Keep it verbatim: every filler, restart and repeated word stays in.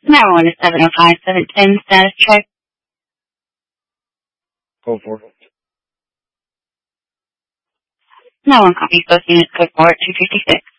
nine one is seven oh five, seven ten, status check. Code four. nine one copy, both units code four at two fifty-six.